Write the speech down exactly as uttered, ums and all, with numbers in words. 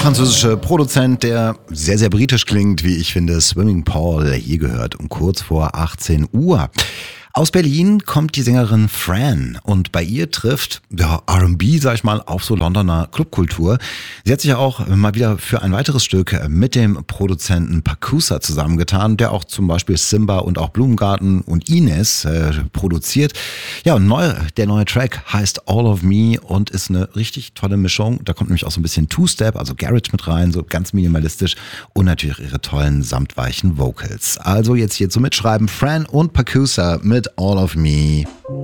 französische Produzent, der sehr, sehr britisch klingt, wie ich finde. Swimming Paul, hier gehört um kurz vor achtzehn Uhr. Aus Berlin kommt die Sängerin Fran und bei ihr trifft ja, R und B, sag ich mal, auf so Londoner Clubkultur. Sie hat sich ja auch mal wieder für ein weiteres Stück mit dem Produzenten Pacusa zusammengetan, der auch zum Beispiel Simba und auch Blumengarten und Ines äh, produziert. Ja, und neu, der neue Track heißt All of Me und ist eine richtig tolle Mischung. Da kommt nämlich auch so ein bisschen Two-Step, also Garage mit rein, so ganz minimalistisch und natürlich ihre tollen samtweichen Vocals. Also jetzt hier zum Mitschreiben Fran und Pacusa mit All of Me.